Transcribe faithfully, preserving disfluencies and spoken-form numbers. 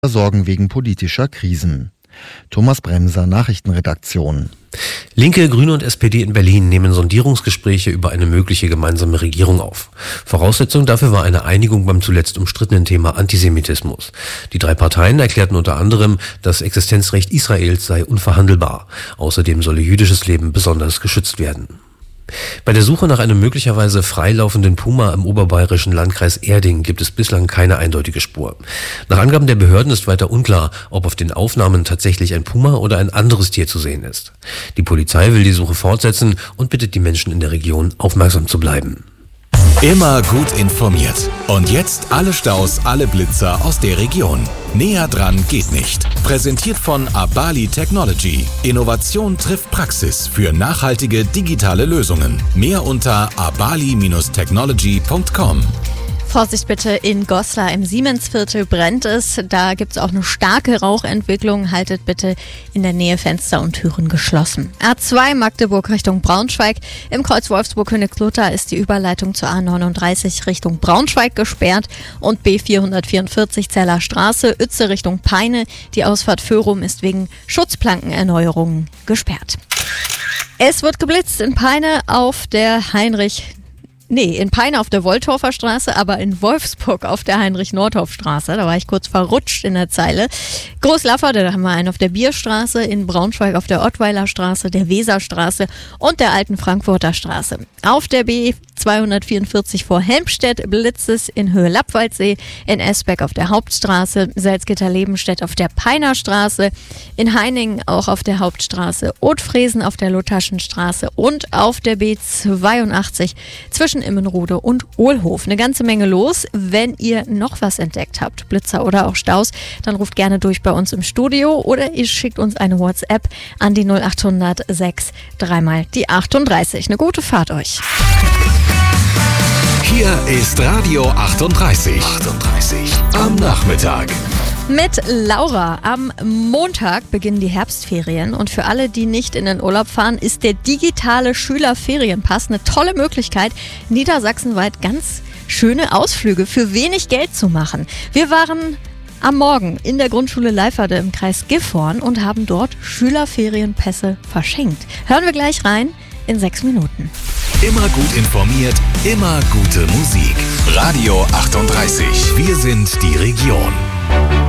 Sorgen wegen politischer Krisen. Thomas Bremser, Nachrichtenredaktion. Linke, Grüne und S P D in Berlin nehmen Sondierungsgespräche über eine mögliche gemeinsame Regierung auf. Voraussetzung dafür war eine Einigung beim zuletzt umstrittenen Thema Antisemitismus. Die drei Parteien erklärten unter anderem, das Existenzrecht Israels sei unverhandelbar. Außerdem solle jüdisches Leben besonders geschützt werden. Bei der Suche nach einem möglicherweise freilaufenden Puma im oberbayerischen Landkreis Erding gibt es bislang keine eindeutige Spur. Nach Angaben der Behörden ist weiter unklar, ob auf den Aufnahmen tatsächlich ein Puma oder ein anderes Tier zu sehen ist. Die Polizei will die Suche fortsetzen und bittet die Menschen in der Region, aufmerksam zu bleiben. Immer gut informiert. Und jetzt alle Staus, alle Blitzer aus der Region. Näher dran geht nicht. Präsentiert von Abali Technology. Innovation trifft Praxis für nachhaltige digitale Lösungen. Mehr unter abali Bindestrich technology Punkt com. Vorsicht bitte, in Goslar im Siemensviertel brennt es. Da gibt es auch eine starke Rauchentwicklung. Haltet bitte in der Nähe Fenster und Türen geschlossen. A zwei Magdeburg Richtung Braunschweig. Im Kreuz Wolfsburg-Königslutter ist die Überleitung zur A neununddreißig Richtung Braunschweig gesperrt. Und B vierhundertvierundvierzig Zeller Straße, Uetze Richtung Peine. Die Ausfahrt Föhrum ist wegen Schutzplankenerneuerungen gesperrt. Es wird geblitzt in Peine auf der Heinrich... Nee, in Peine auf der Woltorfer Straße, aber in Wolfsburg auf der Heinrich-Nordhoff-Straße. Da war ich kurz verrutscht in der Zeile. Großlaffer, da haben wir einen auf der Bierstraße, in Braunschweig auf der Ottweiler Straße, der Weserstraße und der alten Frankfurter Straße. Auf der B zweihundertvierundvierzig vor Helmstedt blitzt es in Höhe Lappwaldsee, in Esbeck auf der Hauptstraße, Salzgitter-Lebenstedt auf der Peiner Straße, in Heiningen auch auf der Hauptstraße, Othfriesen auf der Lutherschen Straße und auf der B zweiundachtzig zwischen Immenrode und Ohlhof. Eine ganze Menge los. Wenn ihr noch was entdeckt habt, Blitzer oder auch Staus, dann ruft gerne durch bei uns im Studio oder ihr schickt uns eine WhatsApp an die null achthundert sechs dreimal die achtunddreißig. Eine gute Fahrt euch. Hier ist Radio achtunddreißig. achtunddreißig am Nachmittag. Mit Laura. Am Montag beginnen die Herbstferien und für alle, die nicht in den Urlaub fahren, ist der digitale Schülerferienpass eine tolle Möglichkeit, niedersachsenweit ganz schöne Ausflüge für wenig Geld zu machen. Wir waren am Morgen in der Grundschule Leiferde im Kreis Gifhorn und haben dort Schülerferienpässe verschenkt. Hören wir gleich rein in sechs Minuten. Immer gut informiert, immer gute Musik. Radio achtunddreißig. Wir sind die Region.